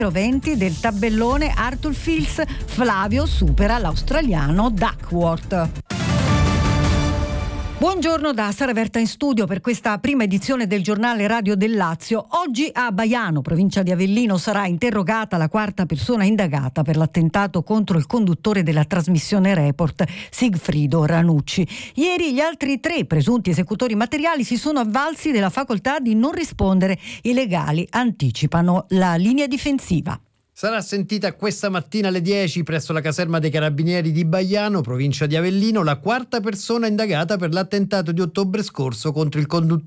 20 del tabellone Arthur Fils, Flavio supera l'australiano Duckworth. Buongiorno da Sara Verta in studio per questa prima edizione del giornale radio del Lazio. Oggi a Baiano, provincia di Avellino, sarà interrogata la quarta persona indagata per l'attentato contro il conduttore della trasmissione Report, Sigfrido Ranucci. Ieri gli altri 3 presunti esecutori materiali si sono avvalsi della facoltà di non rispondere. I legali anticipano la linea difensiva. Sarà sentita questa mattina alle 10 presso la caserma dei Carabinieri di Baiano, provincia di Avellino, la quarta persona indagata per l'attentato di ottobre scorso contro il conduttore